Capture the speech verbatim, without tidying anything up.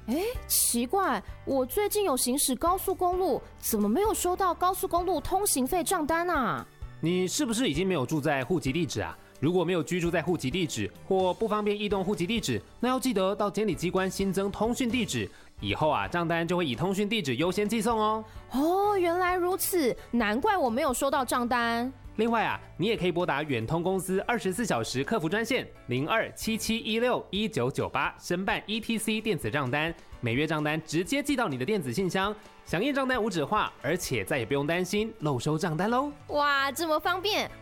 哎，奇怪，我最近有行驶高速公路，怎么没有收到高速公路通行费账单啊？ 你是不是已经没有住在户籍地址啊？如果没有居住在户籍地址或不方便移动户籍地址，那要记得到监理机关新增通讯地址，以后啊账单就会以通讯地址优先寄送哦。 哦，原来如此，难怪我没有收到账单。 另外啊，你也可以拨打远通公司二十四小时客服专线零二七七一六一九九八申办 E T C 电子账单，每月账单直接寄到你的电子信箱，响应账单无纸化，而且再也不用担心漏收账单喽。 哇，这么方便，